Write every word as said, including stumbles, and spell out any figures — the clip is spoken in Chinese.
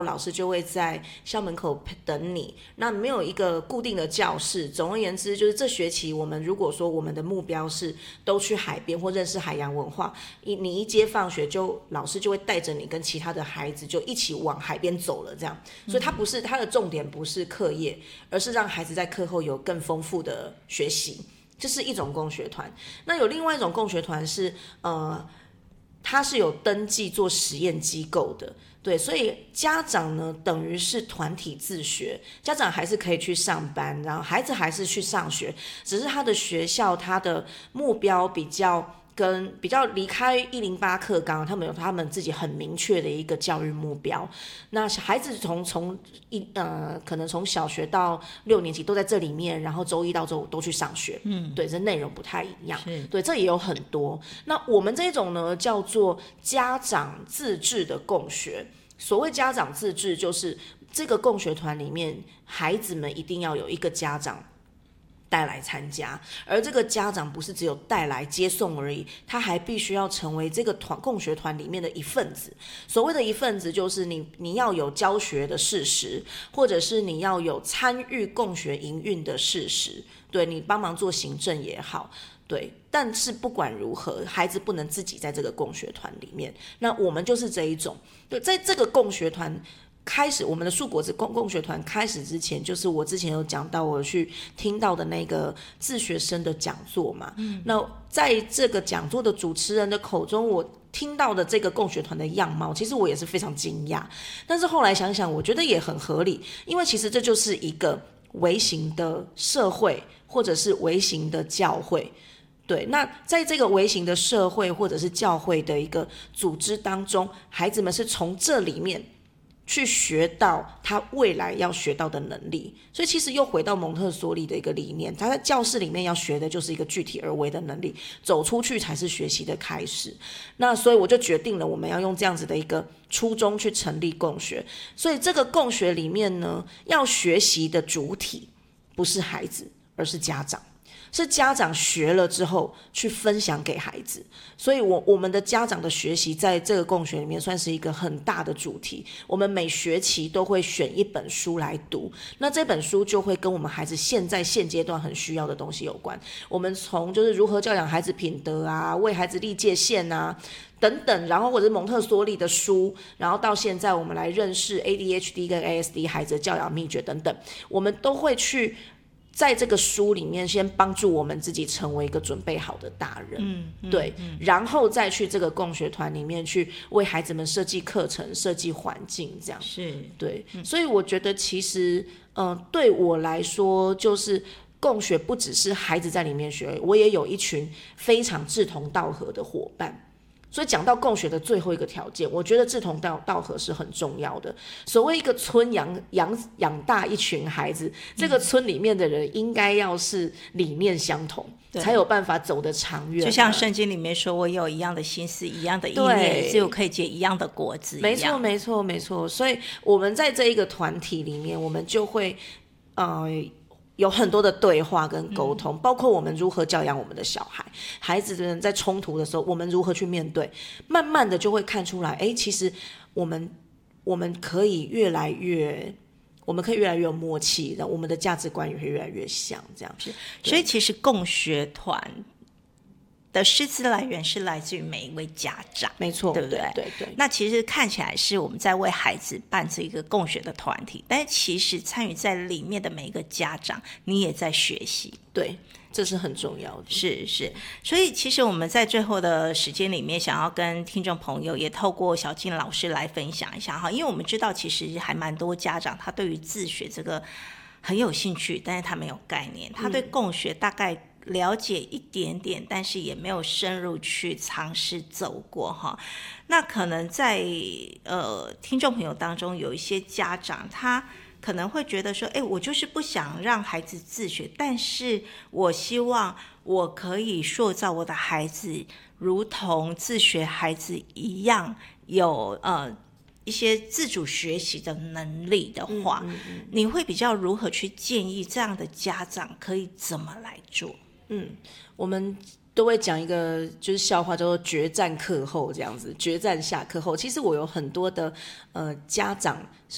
老师就会在校门口等你，那没有一个固定的教室。总而言之，就是这学期我们如果说我们的目标是都去海边或认识海洋文化，你一接放学就老师就会带着你跟其他的孩子就一起往海边走了，这样。所以它不是它的重点不是课业，而是让孩子在课后有更丰富的学习，这是一种共学团。那有另外一种共学团是呃，它是有登记做实验机构的。对，所以家长呢等于是团体自学，家长还是可以去上班，然后孩子还是去上学，只是他的学校他的目标比较跟比较离开一零八课纲，他们有他们自己很明确的一个教育目标。那孩子从从一呃可能从小学到六年级都在这里面，然后周一到周五都去上学，嗯，对，这内容不太一样，对，这也有很多。那我们这种呢叫做家长自治的共学。所谓家长自治，就是这个共学团里面，孩子们一定要有一个家长带来参加，而这个家长不是只有带来接送而已，他还必须要成为这个团共学团里面的一份子。所谓的一份子，就是你你要有教学的事实，或者是你要有参与共学营运的事实，对，你帮忙做行政也好。对，但是不管如何，孩子不能自己在这个共学团里面。那我们就是这一种，对，在这个共学团开始，我们的树果子共共学团开始之前，就是我之前有讲到我去听到的那个自学生的讲座嘛。嗯，那在这个讲座的主持人的口中，我听到的这个共学团的样貌，其实我也是非常惊讶。但是后来想想，我觉得也很合理，因为其实这就是一个微型的社会，或者是微型的教会。对，那在这个微型的社会或者是教会的一个组织当中，孩子们是从这里面去学到他未来要学到的能力。所以其实又回到蒙特梭利的一个理念，他在教室里面要学的就是一个具体而为的能力，走出去才是学习的开始。那所以我就决定了，我们要用这样子的一个初衷去成立共学。所以这个共学里面呢，要学习的主体不是孩子，而是家长。是家长学了之后去分享给孩子，所以我我们的家长的学习在这个共学里面算是一个很大的主题。我们每学期都会选一本书来读，那这本书就会跟我们孩子现在现阶段很需要的东西有关。我们从就是如何教养孩子品德啊，为孩子立界限啊等等，然后或者是蒙特梭利的书，然后到现在我们来认识 A D H D 跟 A S D 孩子的教养秘诀等等，我们都会去在这个书里面先帮助我们自己成为一个准备好的大人，嗯嗯、对、嗯，然后再去这个共学团里面去为孩子们设计课程、设计环境，这样是对、嗯。所以我觉得其实，嗯、呃，对我来说，就是共学不只是孩子在里面学，我也有一群非常志同道合的伙伴。所以讲到共学的最后一个条件，我觉得志同道道合是很重要的。所谓一个村养养养大一群孩子，这个村里面的人应该要是理念相同，才有办法走得长远。 就像圣经里面说，我有一样的心思，一样的意念，只有可以结一样的果子一样。 没错，没错，没错。所以我们在这一个团体里面，我们就会呃。有很多的对话跟沟通、嗯、包括我们如何教养我们的小孩，孩子的人在冲突的时候我们如何去面对，慢慢的就会看出来，哎，其实我们我们可以越来越我们可以越来越有默契，然后我们的价值观也会越来越像这样。 所以其实共学团的师资来源是来自于每一位家长， 没错， 对不对？ 对对对。 那其实看起来是我们在为孩子办这一个共学的团体，但是其实参与在里面的每一个家长，你也在学习， 对，这是很重要的。 是是，所以其实我们在最后的时间里面，想要跟听众朋友也透过小静老师来分享一下哈，因为我们知道其实还蛮多家长他对于自学这个很有兴趣，但是他没有概念，他对共学大概了解一点点，但是也没有深入去尝试走过哈。那可能在呃听众朋友当中，有一些家长他可能会觉得说，哎，我就是不想让孩子自学，但是我希望我可以塑造我的孩子，如同自学孩子一样，有呃一些自主学习的能力的话，嗯嗯嗯，你会比较如何去建议这样的家长可以怎么来做？ 嗯，我们都会讲一个就是笑话，叫做决战课后这样子，决战下课后。其实我有很多的呃家长